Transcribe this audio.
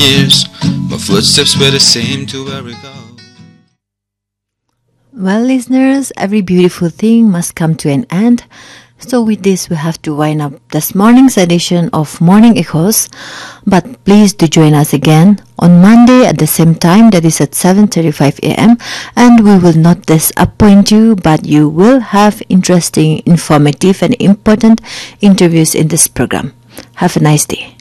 years, my footsteps were the same to where we go. Well, listeners, every beautiful thing must come to an end. So with this, we have to wind up this morning's edition of Morning Echoes. But please do join us again on Monday at the same time, that is at 7:35 a.m. And we will not disappoint you, but you will have interesting, informative and important interviews in this program. Have a nice day.